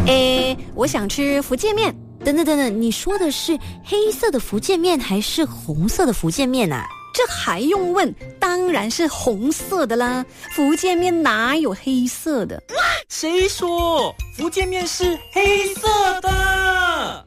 我想吃福建面。等等，你说的是黑色的福建面还是红色的福建面啊？ 这还用问？当然是红色的啦，福建面哪有黑色的？ 谁说福建面是黑色的？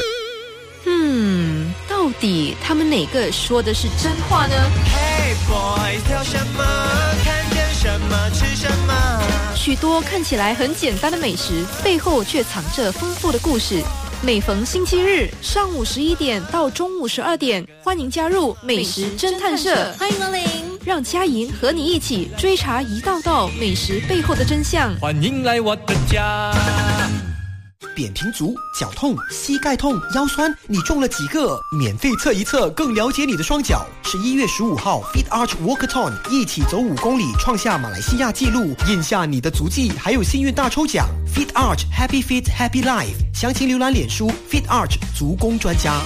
到底他们哪个说的是真话呢？ Hey boys， 挑什么？看见什么吃什么？ 许多看起来很简单的美食，背后却藏着丰富的故事。每逢星期日上午11点到中午12点，欢迎加入美食侦探社， 欢迎光临， 让佳莹和你一起追查一道道美食背后的真相。 欢迎来我的家。 扁平足、脚痛、膝盖痛、腰酸，你中了几个？免费测一测，更了解你的双脚。11月15号 Fit Arch Walkathon 一起走5公里，创下马来西亚纪录，印下你的足迹，还有幸运大抽奖。Fit Arch Happy Fit Happy Life， 详情浏览脸书 Fit Arch 足工专家。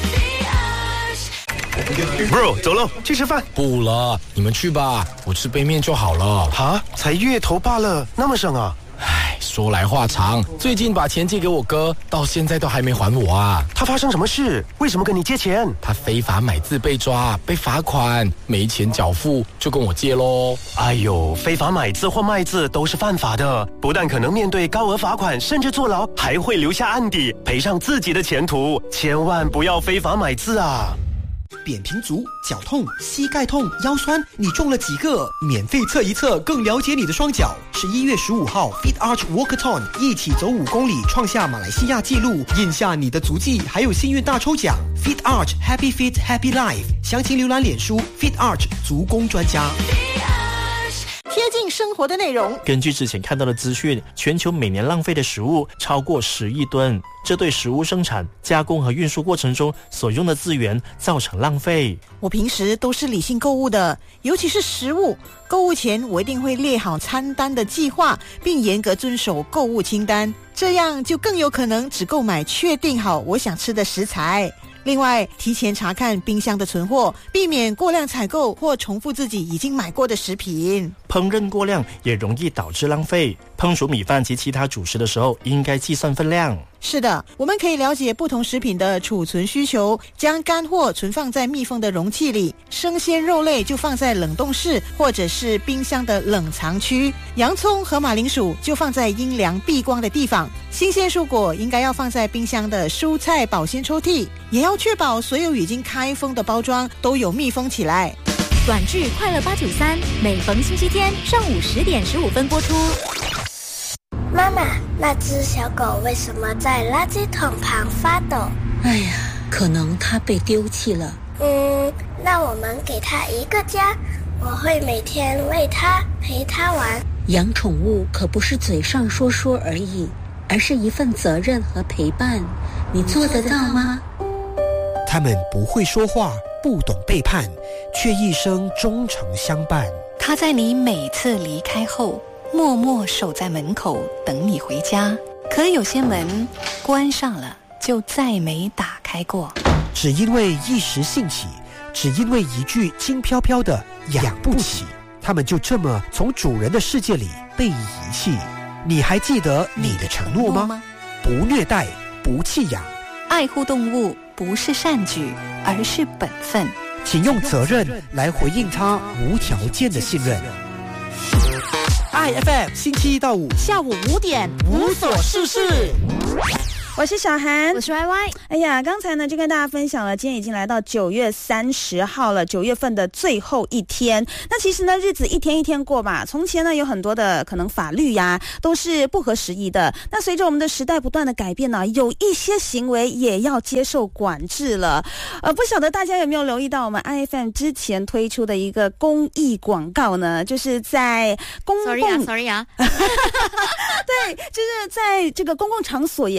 Bro， 走喽，去吃饭。 不了，你们去吧，我吃杯面就好了。 哈，才月头罢了，那么省啊？ 唉，说来话长，最近把钱借给我哥，到现在都还没还我啊。 他发生什么事？为什么跟你借钱？ 他非法买字被抓，被罚款，没钱缴付，就跟我借咯。 哎呦，非法买字或卖字都是犯法的，不但可能面对高额罚款，甚至坐牢，还会留下案底，赔上自己的前途。千万不要非法买字啊！ 扁平足、脚痛、膝盖痛、腰酸，你中了几个？免费测一测，更了解你的双脚。11月15号 Fit Arch Walkathon 一起走5公里，创下马来西亚纪录，印下你的足迹，还有幸运大抽奖。Fit Arch Happy Fit Happy Life， 详情浏览脸书 Fit Arch 足工专家。 贴近生活的内容。 根据之前看到的资讯，全球每年浪费的食物超过10亿吨，这对食物生产、加工和运输过程中所用的资源造成浪费。 我平时都是理性购物的，尤其是食物。购物前我一定会列好餐单的计划，并严格遵守购物清单，这样就更有可能只购买确定好我想吃的食材。另外，提前查看冰箱的存货，避免过量采购或重复自己已经买过的食品。 烹饪过量也容易导致浪费，烹煮米饭及其他主食的时候应该计算分量。 是的，我们可以了解不同食品的储存需求，将干货存放在密封的容器里，生鲜肉类就放在冷冻室或者是冰箱的冷藏区，洋葱和马铃薯就放在阴凉避光的地方，新鲜蔬果应该要放在冰箱的蔬菜保鲜抽屉，也要确保所有已经开封的包装都有密封起来。 短剧快乐893，每逢星期天上午10点15分播出。 妈妈，那只小狗为什么在垃圾桶旁发抖？ 哎呀，可能它被丢弃了。 那我们给它一个家，我会每天喂它，陪它玩。 养宠物可不是嘴上说说而已，而是一份责任和陪伴。你做得到吗？ 他们不会说话，不懂背叛，却一生忠诚相伴。 它在你每次离开后，默默守在门口等你回家，可有些门关上了就再没打开过。 只因为一时兴起，只因为一句轻飘飘的养不起，他们就这么从主人的世界里被遗弃。你还记得你的承诺吗？不虐待，不弃养， 爱护动物不是善举，而是本分。 请用责任来回应他无条件的信任。IFM 星期1到5 下午5点无所事事。我是小涵， 我是 YY。 哎呀，刚才呢就跟大家分享了，今天已经来到9月30号了，9月份的最后一天。那其实呢，日子一天一天过吧。从前呢，有很多的可能法律呀都是不合时宜的。那随着我们的时代不断的改变呢，有一些行为也要接受管制了。不晓得大家有没有留意到我们 IFM 之前推出的一个公益广告呢？就是在公共 Sorry 啊对，就是在这个公共场所也好啊，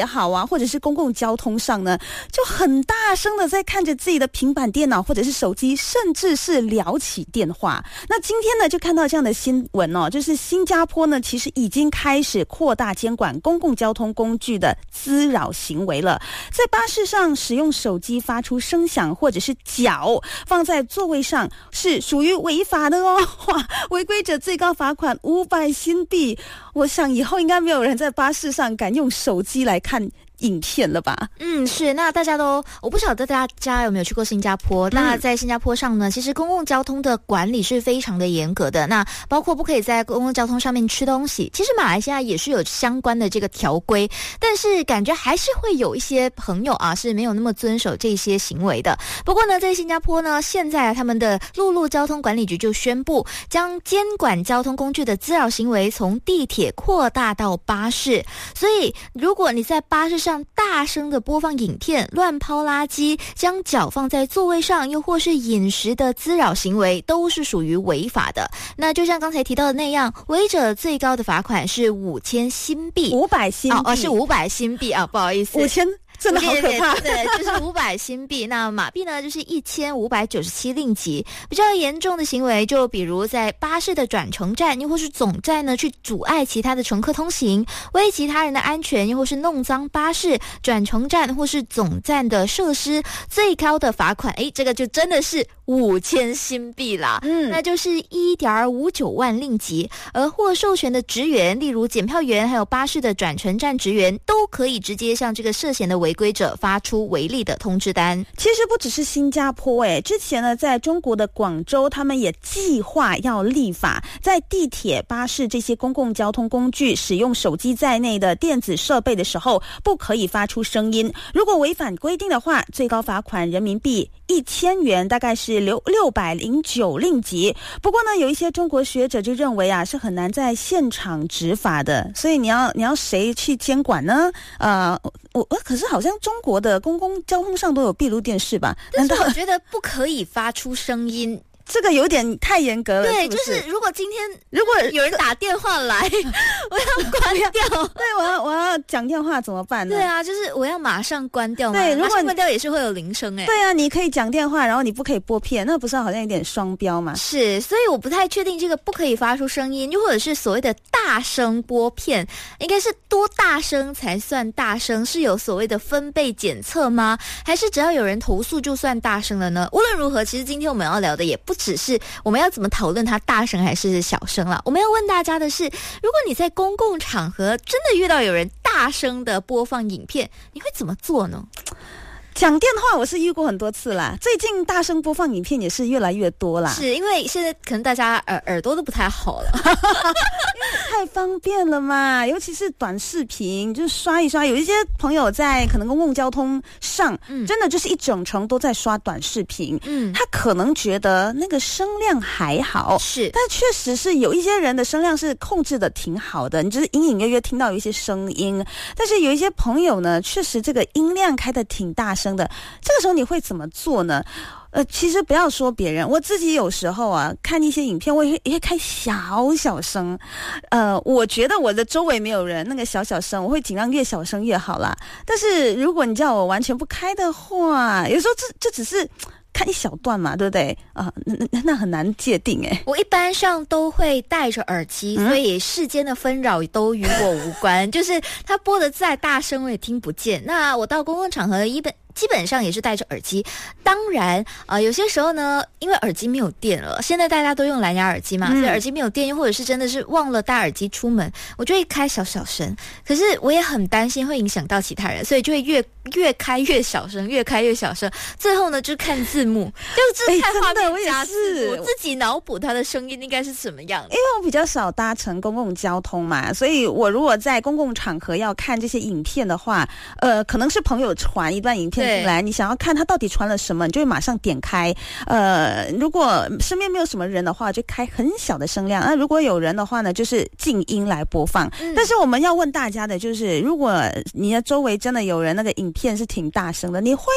啊，或者是公共交通上呢，就很大声的在看着自己的平板电脑或者是手机，甚至是聊起电话。那今天呢就看到这样的新闻哦，就是新加坡呢其实已经开始扩大监管公共交通工具的滋扰行为了。在巴士上使用手机发出声响或者是脚放在座位上是属于违法的哦。哇，违规者最高罚款500新币。我想以后应该没有人在巴士上敢用手机来看影片了吧？ 是。那大家都，我不晓得大家有没有去过新加坡。那在新加坡上呢，其实公共交通的管理是非常的严格的。那包括不可以在公共交通上面吃东西。其实马来西亚也是有相关的这个条规，但是感觉还是会有一些朋友啊是没有那么遵守这些行为的。不过呢，在新加坡呢，现在他们的陆路交通管理局就宣布，将监管交通工具的滋扰行为从地铁扩大到巴士。所以如果你在巴士上大声的播放影片、乱抛垃圾、将脚放在座位上，又或是饮食的滋扰行为，都是属于违法的。那就像刚才提到的那样，违者最高的罚款是5000新币 ，500新币是500新币啊，不好意思 ，5000真的好可怕。 对，就是500新币。那马币呢，就是1597令吉。比较严重的行为，就比如在巴士的转乘站又或是总站呢，去阻碍其他的乘客通行，危及他人的安全，又或是弄脏巴士、转乘站或是总站的设施，最高的罚款，这个就真的是5000新币啦。那就是1.59万令吉。而获授权的职员，例如检票员，还有巴士的转乘站职员，都可以直接向这个涉嫌的违规者发出违例的通知单。 其实不只是新加坡之前呢，在中国的广州，他们也计划要立法，在地铁、巴士这些公共交通工具使用手机在内的电子设备的时候，不可以发出声音。如果违反规定的话，最高罚款人民币1000元，大概是609令吉。不过呢，有一些中国学者就认为是很难在现场执法的，所以你要谁去监管呢？可是好像中国的公共交通上都有闭路电视吧？ 但是我觉得不可以发出声音。 这个有点太严格了。 对， 是不是就是如果今天有人打电话来，我要关掉。 对，我要讲电话怎么办呢？ 对啊，就是我要马上关掉嘛。 对，如果关掉也是会有铃声对啊，你可以讲电话，然后你不可以播片，那不是好像有点双标吗？ 是，所以我不太确定这个不可以发出声音，又或者是所谓的大声播片，应该是多大声才算大声？是有所谓的分贝检测吗？还是只要有人投诉就算大声了呢？无论如何，其实今天我们要聊的也不只是我们要怎么讨论它大声还是小声了。我们要问大家的是，如果你在公共场合真的遇到有人大声的播放影片，你会怎么做呢？ 讲电话我是遇过很多次啦，最近大声播放影片也是越来越多啦。 是因为现在可能大家耳朵都不太好了， 因为太方便了嘛，尤其是短视频，就是刷一刷。有一些朋友在可能公共交通上，真的就是一整程都在刷短视频。他可能觉得那个声量还好， 是， 但确实是有一些人的声量是控制的挺好的，你就是隐隐约约听到有一些声音。但是有一些朋友呢，确实这个音量开得挺大声的，这个时候你会怎么做呢？其实不要说别人，我自己有时候看一些影片，我也会开小声。我觉得我的周围没有人，那个小声我会尽量越小声越好啦。但是如果你叫我完全不开的话，有时候这只是看一小段嘛，对不对？那很难界定我一般上都会戴着耳机，所以世间的纷扰都与我无关。就是他播的再大声我也听不见。那我到公共场合基本上也是戴着耳机。当然有些时候呢，因为耳机没有电了，现在大家都用蓝牙耳机嘛，所以耳机没有电，又或者是真的是忘了戴耳机出门，我就会开小声。可是我也很担心会影响到其他人，所以就会越开越小声，越开越小声。最后呢，就看字幕，就是看画面加字幕，我自己脑补它的声音应该是什么样的。 因为我比较少搭乘公共交通嘛，所以我如果在公共场合要看这些影片的话，可能是朋友传一段影片进来，你想要看他到底传了什么，你就会马上点开。如果身边没有什么人的话，就开很小的声量。那如果有人的话呢，就是静音来播放。但是我们要问大家的就是，如果你的周围真的有人那个影片是挺大声的，你会